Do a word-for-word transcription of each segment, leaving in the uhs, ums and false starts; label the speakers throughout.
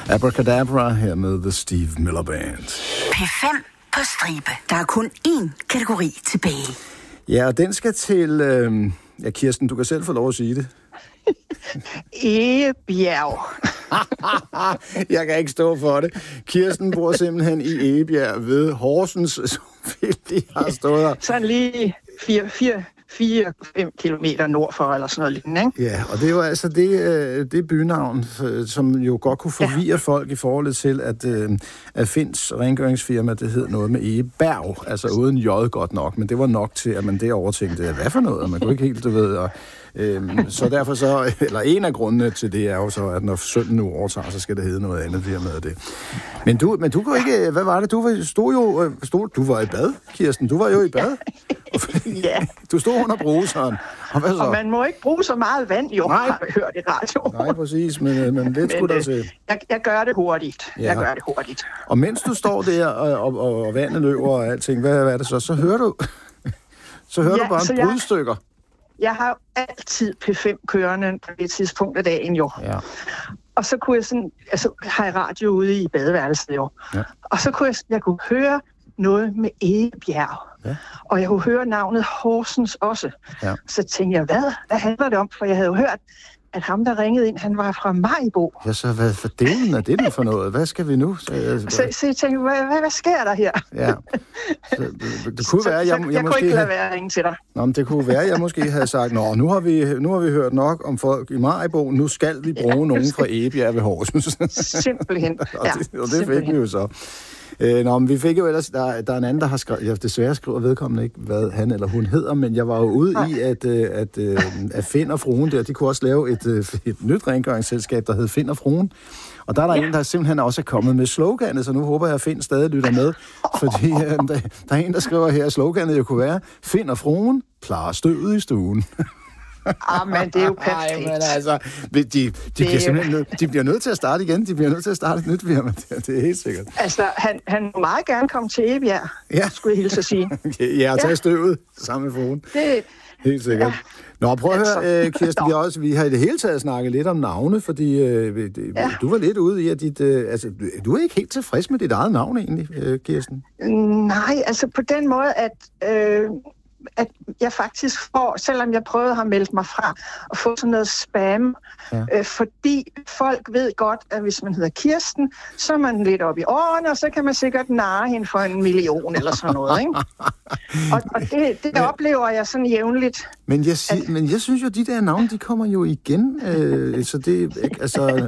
Speaker 1: Abracadabra her med The Steve Miller Band.
Speaker 2: P fem på stribe. Der er kun én kategori tilbage.
Speaker 1: Ja, og den skal til... Øh... Ja, Kirsten, du kan selv få lov at sige det.
Speaker 3: Egebjerg.
Speaker 1: Jeg kan ikke stå for det. Kirsten bor simpelthen i Egebjerg ved Horsens, som vi har stået her.
Speaker 3: Sådan lige fire, fire, fire, fem kilometer nord for, eller sådan noget lignende, ikke?
Speaker 1: Ja, og det er jo altså det, det bynavn, som jo godt kunne forvirre ja. folk i forhold til, at, at Finns rengøringsfirma, det hed noget med Egeberg, altså uden J godt nok, men det var nok til, at man derovre tænkte, hvad for noget, man kunne ikke helt, du ved, og Øhm, så derfor så, eller en af grundene til det er jo så, at når sønnen nu overtager, så skal det hedde noget andet firma af det. Men du, men du kunne ikke, hvad var det? Du var, stod jo, stod, du var i bad, Kirsten, du var jo i bad.
Speaker 3: Ja.
Speaker 1: Du stod under bruseren. Og hvad så?
Speaker 3: Og man må ikke bruge så meget vand, jo,
Speaker 1: Nej.
Speaker 3: har jeg hørt i radio.
Speaker 1: Nej, præcis, men, men lidt skulle der til.
Speaker 3: Jeg, jeg gør det hurtigt. Ja. Jeg gør det hurtigt.
Speaker 1: Og mens du står der, og, og, og vandet løber og alting, hvad, hvad er det så? Så hører du, så hører ja, du bare en brudstykker.
Speaker 3: Jeg har jo altid P fem kørende på det tidspunkt af dagen, jo.
Speaker 1: Ja.
Speaker 3: Og så kunne jeg sådan, altså har jeg radio ude i badeværelset, jo. Ja. Og så kunne jeg, jeg kunne høre noget med Egebjerg. Ja. Og jeg kunne høre navnet Horsens også. Ja. Så tænkte jeg, hvad? Hvad handler det om? For jeg havde jo hørt, at ham, der ringede ind, han var fra Maribo.
Speaker 1: Ja, så hvad for delen er det nu for noget? Hvad skal vi nu? Så, jeg,
Speaker 3: så, så jeg tænkte, hvad, hvad, hvad sker der her?
Speaker 1: Ja. Så, det, det kunne
Speaker 3: så,
Speaker 1: være, jeg,
Speaker 3: så,
Speaker 1: jeg,
Speaker 3: jeg,
Speaker 1: jeg
Speaker 3: kunne ikke lade
Speaker 1: have...
Speaker 3: være at ringe til dig.
Speaker 1: Nå, men det kunne være, jeg måske havde sagt, nå, nu har vi, nu har vi hørt nok om folk i Maribo, nu skal vi bruge ja, nogen fra Egebjerg ved Horsens.
Speaker 3: Simpelthen.
Speaker 1: og det, og det fik vi jo så. Øh, nå, men vi fik jo ellers, der, der er en anden, der har skrevet, jeg desværre skriver vedkommende ikke, hvad han eller hun hedder, men jeg var jo ude Nej. i, at, at, at, at Finn og Fruen der, de kunne også lave et, et nyt rengøringsselskab, der hed Finn og Fruen. Og der er der ja. en, der simpelthen også er kommet med sloganet, så nu håber jeg, at Finn stadig lytter med, fordi øh, der, der er en, der skriver her, at sloganet jo kunne være, Finn og Fruen klarer støvet i stuen.
Speaker 3: Ah, men det er jo perfekt.
Speaker 1: Ej, men altså, de, de, de, bliver simpelthen nød, de bliver nødt til at starte igen. De bliver nødt til at starte et nyt firma. Det, det er helt sikkert.
Speaker 3: Altså, han, han må meget gerne komme til Egebjerg, ja. skulle jeg hilse at sige.
Speaker 1: Ja, og tage ja. støvet sammen med fruen.
Speaker 3: Det...
Speaker 1: Helt sikkert. Ja. Nå, prøv at høre, øh, Kirsten, vi, også, vi har i det hele taget snakket lidt om navne, fordi øh, ja. du var lidt ude i, at dit, øh, altså, du er ikke helt tilfreds med dit eget navn egentlig, øh, Kirsten?
Speaker 3: Nej, altså på den måde, at... Øh, at jeg faktisk får, selvom jeg prøvede at have meldt mig fra, at få sådan noget spam, ja. øh, fordi folk ved godt, at hvis man hedder Kirsten, så er man lidt op i årene, og så kan man sikkert narre hende for en million eller sådan noget, ikke? Og, og det, det men, oplever jeg sådan jævnligt.
Speaker 1: Men jeg, sig, at, men jeg synes jo, de der navne, de kommer jo igen, øh, så det, altså,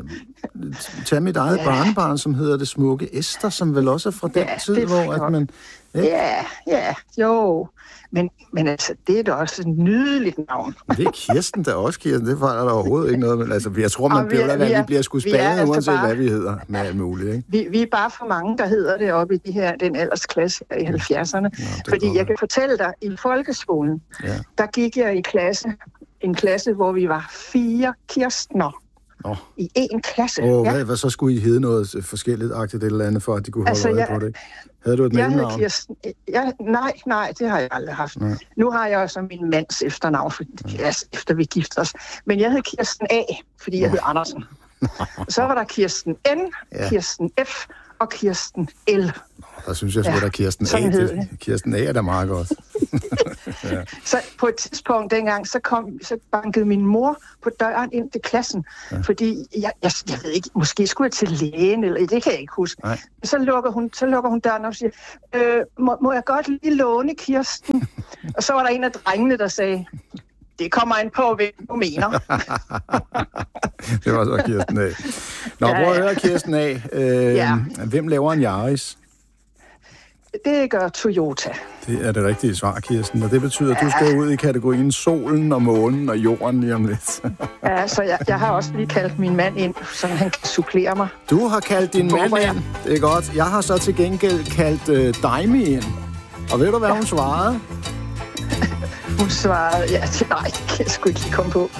Speaker 1: tag mit eget ja. barnebarn, som hedder det smukke Esther, som vel også er fra den
Speaker 3: ja,
Speaker 1: tid, hvor at man...
Speaker 3: Ikke? Ja, ja, jo... Men, men altså, det er da også et nydeligt navn.
Speaker 1: Det er Kirsten, der også Kirsten. Det fejler der overhovedet ikke noget. Men altså, jeg tror, man bliver, er, vi, er, vi bliver sgu spadet, altså uanset bare, hvad vi hedder med alt muligt. Ikke?
Speaker 3: Vi, vi er bare for mange, der hedder det oppe i de her, den aldersklasse i halvfjerdserne. Ja, fordi jeg kan fortælle dig, i folkeskolen, ja. der gik jeg i klasse, en klasse, hvor vi var fire Kirstner. Oh. I én klasse.
Speaker 1: Oh,
Speaker 3: ja.
Speaker 1: hvad, hvad så skulle I hedde noget forskelligt-agtigt eller andet, for at de kunne holde altså, øje på det? Havde du et mellemnavn?
Speaker 3: Kirsten, jeg, nej, nej, det har jeg aldrig haft. Nej. Nu har jeg også min mands efternavn, for, ja. efter vi giftede os. Men jeg hed Kirsten A, fordi jeg oh. hed Andersen. Så var der Kirsten N, ja. Kirsten F og Kirsten L.
Speaker 1: Der synes jeg sgu, ja. at Kirsten A. Det, Kirsten A er da meget godt.
Speaker 3: ja. Så på et tidspunkt dengang, så, kom, så bankede min mor på døren ind til klassen. Ja. Fordi, jeg, jeg, jeg ved ikke, måske skulle jeg til lægen, eller det kan jeg ikke huske. Nej. Så lukker hun, så lukker hun døren og siger, øh, må, må jeg godt lige låne Kirsten? Og så var der en af drengene, der sagde, det kommer an på, hvad du mener.
Speaker 1: Det var så Kirsten A. Nå, ja, prøv at høre Kirsten A. Øh, ja. Hvem laver en Yaris?
Speaker 3: Det gør Toyota.
Speaker 1: Det er det rigtige svar, Kirsten. Og det betyder, at du skal ud i kategorien solen og månen og jorden lige om lidt.
Speaker 3: Ja, så jeg, jeg har også lige kaldt min mand ind, så han kan supplere mig.
Speaker 1: Du har kaldt din mand ind. Det er godt. Jeg har så til gengæld kaldt øh, Daimi ind. Og ved du, hvad ja. hun svarede?
Speaker 3: Hun svarede, ja, nej, det kan jeg sgu ikke komme på.